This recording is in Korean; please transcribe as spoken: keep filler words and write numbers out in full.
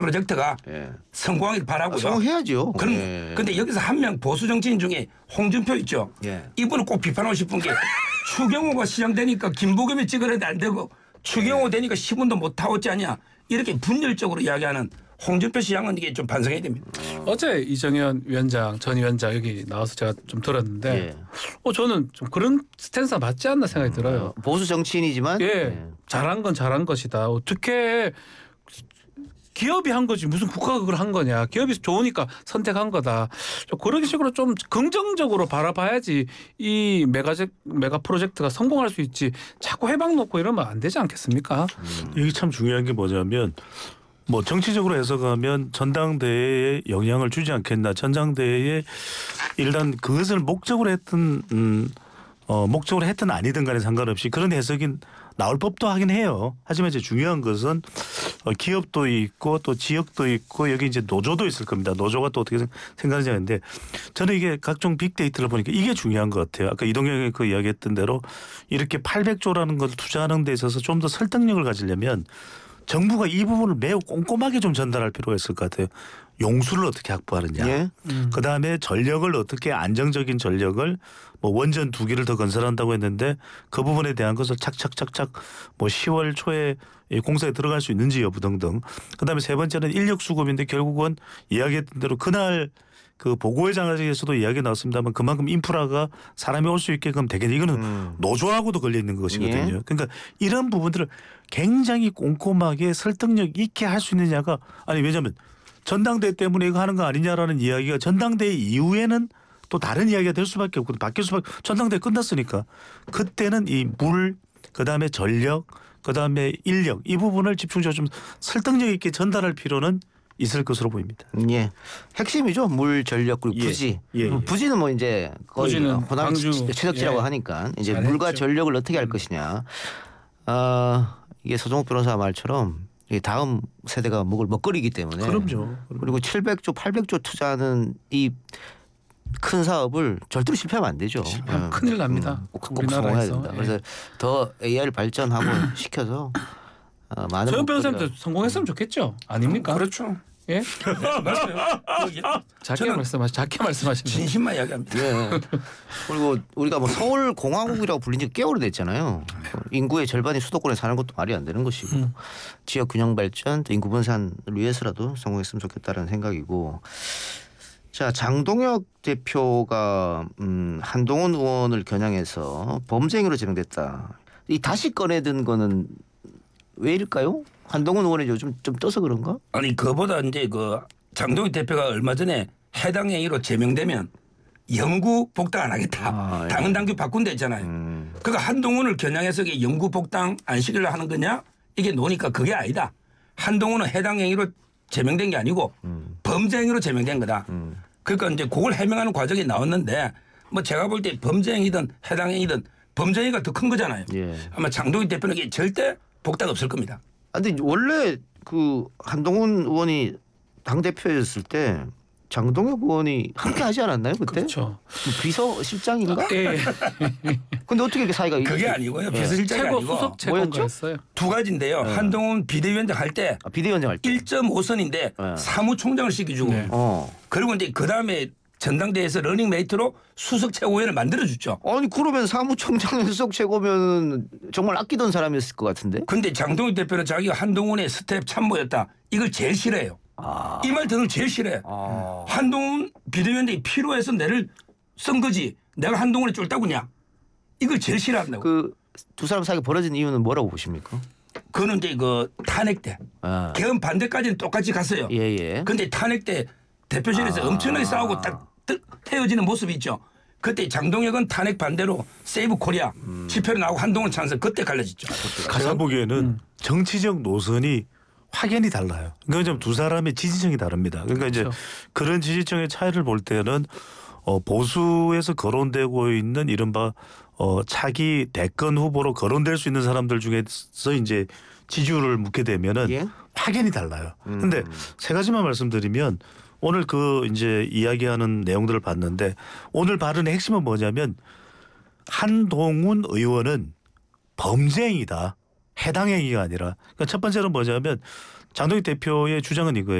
프로젝트가 예. 성공하길 바라고요. 아, 성공해야죠. 그럼 예. 근데 여기서 한 명 보수 정치인 중에 홍준표 있죠. 예. 이분은 꼭 비판하고 싶은 게 추경호가 시장되니까 김부겸이 찍으려도 안 되고 추경호 되니까 시분도 못 타오지 않냐 이렇게 분열적으로 이야기하는 홍준표 시장은 이게 좀 반성해야 됩니다. 어제 이정현 위원장 전 위원장 여기 나와서 제가 좀 들었는데 예. 어 저는 좀 그런 스탠스가 맞지 않나 생각이 들어요. 보수 정치인이지만 예, 예. 잘한 건 잘한 것이다. 어떻게 기업이 한 거지 무슨 국가가 그걸 한 거냐. 기업이 좋으니까 선택한 거다. 좀 그런 식으로 좀 긍정적으로 바라봐야지 이 메가제, 메가 프로젝트가 성공할 수 있지. 자꾸 해박 놓고 이러면 안 되지 않겠습니까? 음. 이게 참 중요한 게 뭐냐면 뭐 정치적으로 해석하면 전당대회에 영향을 주지 않겠나. 전당대회에 일단 그것을 목적으로 했든 음, 어, 목적으로 했든 아니든 간에 상관없이 그런 해석이 나올 법도 하긴 해요. 하지만 이제 중요한 것은 기업도 있고 또 지역도 있고 여기 이제 노조도 있을 겁니다. 노조가 또 어떻게 생각하는지 하는데 저는 이게 각종 빅데이터를 보니까 이게 중요한 것 같아요. 아까 이동영이 그 이야기했던 대로 이렇게 팔백조라는 것을 투자하는 데 있어서 좀 더 설득력을 가지려면 정부가 이 부분을 매우 꼼꼼하게 좀 전달할 필요가 있을 것 같아요. 용수를 어떻게 확보하느냐. 예. 음. 그다음에 전력을 어떻게 안정적인 전력을 뭐 원전 두 기를 더 건설한다고 했는데 그 부분에 대한 것을 착착착착 뭐 시월 초에 공사에 들어갈 수 있는지 여부 등등. 그다음에 세 번째는 인력 수급인데 결국은 이야기했던 대로 그날 그 보고회장에서도 이야기 나왔습니다만 그만큼 인프라가 사람이 올 수 있게끔 되겠네. 이거는 음. 노조하고도 걸려 있는 것이거든요. 예. 그러니까 이런 부분들을 굉장히 꼼꼼하게 설득력 있게 할 수 있느냐가 아니 왜냐하면 전당대회 때문에 이거 하는 거 아니냐라는 이야기가 전당대회 이후에는 또 다른 이야기가 될 수밖에 없고 바뀔 수밖에 전당대회 끝났으니까 그때는 이 물 그다음에 전력 그다음에 인력 이 부분을 집중적으로 좀 설득력 있게 전달할 필요는 있을 것으로 보입니다. 예, 핵심이죠. 물, 전력 그리고 예. 부지. 예, 예. 부지는 뭐 이제 거의 부지는 호남 광주. 최적지라고 예. 하니까 이제 잘했죠. 물과 전력을 어떻게 할 것이냐. 아 이게 서정욱 변호사 말처럼 이 다음 세대가 먹을 먹거리이기 때문에. 그럼요. 그리고 칠백조, 팔백조 투자하는 이 큰 사업을 절대로 실패하면 안 되죠. 실패하면 음. 큰일 납니다. 꼭, 꼭 우리나라에서. 성공해야 된다. 예. 그래서 더 에이아이를 발전하고 시켜서 어, 많은 서영 먹거리가- 변호사님도 성공했으면 좋겠죠. 아닙니까? 그렇죠. 예? 맞아요. 작게 저는 말씀하시 작게 말씀하시면 진심만 이야기합니다. 예. 그리고 우리가 뭐 서울 공화국이라고 불린 지 꽤 오래됐잖아요. 인구의 절반이 수도권에 사는 것도 말이 안 되는 것이고 음. 지역 균형 발전, 또 인구 분산을 위해서라도 성공했으면 좋겠다는 생각이고. 자, 장동혁 대표가 음, 한동훈 의원을 겨냥해서 범죄행위로 지명됐다. 이 다시 꺼내든 거는 왜일까요? 한동훈 의원이 요즘 좀 떠서 그런가? 아니 그보다 이제 그 장동혁 대표가 얼마 전에 해당 행위로 제명되면 영구 복당 안 하겠다. 아, 예. 당헌 당규 바꾼다 했잖아요. 음. 그러니까 한동훈을 겨냥해서 이게 영구 복당 안 시키려 하는 거냐? 이게 노니까 그게 아니다. 한동훈은 해당 행위로 제명된 게 아니고 음. 범죄 행위로 제명된 거다. 음. 그러니까 이제 그걸 해명하는 과정이 나왔는데 뭐 제가 볼 때 범죄 행위든 해당 행위든 범죄 행위가 더 큰 거잖아요. 예. 아마 장동혁 대표는 이게 절대 복당 없을 겁니다. 아, 근데 원래 그 한동훈 의원이 당 대표였을 때 장동혁 의원이 함께 하지 않았나요 그때? 그렇죠. 비서실장인가? 예. 근데 어떻게 이렇게 사이가 그게 이렇게- 아니고요. 예. 비서실장이 최고 아니고 수석 뭐였죠? 채권가였어요. 두 가지인데요. 네. 한동훈 비대위원장 할 때 아, 비대위원장 할 때. 일 점 오 선인데 네. 사무총장을 시켜주고 네. 어. 그리고 이제 그 다음에 전당대회에서 러닝메이트로 수석 최고위원을 만들어줬죠. 아니 그러면 사무총장 수석 최고면 정말 아끼던 사람이었을 것 같은데. 근데 장동혁 대표는 자기가 한동훈의 스텝 참모였다. 이걸 제일 싫어해요. 아. 이 말 듣는 걸 제일 싫어해. 아. 한동훈 비대위원장이 필요해서 내를 쓴 거지. 내가 한동훈에 쫄다구냐. 이걸 제일 싫어한다고. 그 두 사람 사이가 벌어진 이유는 뭐라고 보십니까? 그거는 이제 그 탄핵 때. 아. 개헌 반대까지는 똑같이 갔어요. 예, 예. 근데 탄핵 때 대표실에서 아. 엄청나게 싸우고 딱 뜨- 헤어지는 모습이 있죠. 그때 장동혁은 탄핵 반대로 세이브 코리아 음. 집회로 나오고 한동훈 찬성 그때 갈라졌죠. 제가 보기에는 정치적 노선이 확연히 달라요. 그러니까 두 사람의 지지층이 다릅니다. 그러니까 이제 그렇죠. 그런 지지층의 차이를 볼 때는 어, 보수에서 거론되고 있는 이른바 어, 차기 대권 후보로 거론될 수 있는 사람들 중에서 이제 지지율을 묻게 되면은 예? 확연히 달라요. 음. 근데 세 가지만 말씀드리면 오늘 그 이제 이야기하는 내용들을 봤는데 오늘 발언의 핵심은 뭐냐면 한동훈 의원은 범죄행위다. 해당 행위가 아니라. 그러니까 첫 번째는 뭐냐면 장동익 대표의 주장은 이거예요.